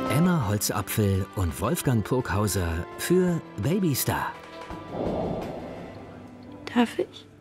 Emma Holzapfel und Wolfgang Burghauser für Babystar. Darf ich?